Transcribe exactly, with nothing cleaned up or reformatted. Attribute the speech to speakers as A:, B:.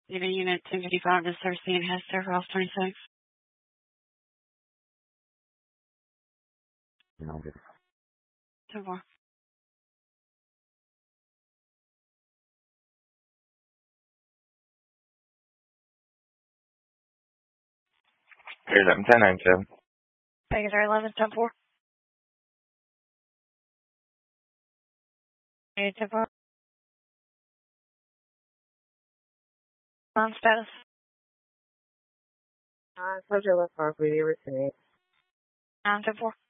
A: Data Unit two fifty-five to Cersei and Hester, Ross twenty-six.
B: No, good.
A: ten four.
B: Here's up ten nine seven.
A: Vegas Air eleven, ten four. eight ten four. On status.
C: Uh, Soldier left off, we receive.
A: nine ten four.